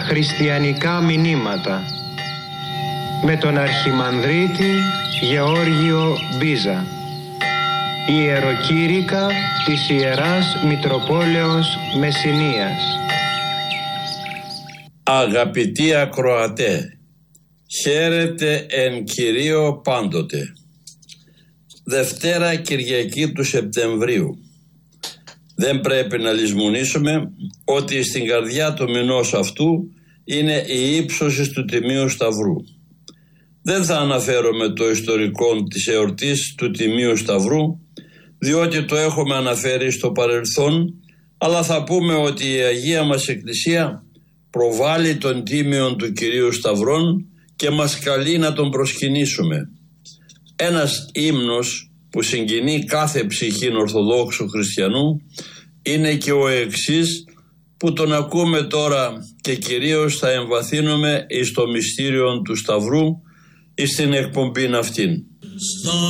χριστιανικά μηνύματα με τον Αρχιμανδρίτη Γεώργιο Μπίζα. Ιεροκήρυκα της Ιεράς Μητροπόλεως Μεσσηνίας. Αγαπητοί ακροατέ, χαίρετε εν Κυρίω πάντοτε. Δευτέρα Κυριακή του Σεπτεμβρίου. Δεν πρέπει να λησμονήσουμε ότι στην καρδιά του μηνός αυτού είναι η ύψωση του Τιμίου Σταυρού. Δεν θα αναφέρομαι το ιστορικό της εορτής του Τιμίου Σταυρού, διότι το έχουμε αναφέρει στο παρελθόν, αλλά θα πούμε ότι η Αγία μας Εκκλησία προβάλλει τον Τίμιον του Κυρίου Σταυρών και μας καλεί να τον προσκυνήσουμε. Ένας ύμνος που συγκινεί κάθε ψυχήν Ορθοδόξου χριστιανού είναι και ο εξής, που τον ακούμε τώρα και κυρίως θα εμβαθύνουμε εις το μυστήριο του Σταυρού εις την εκπομπήν αυτήν.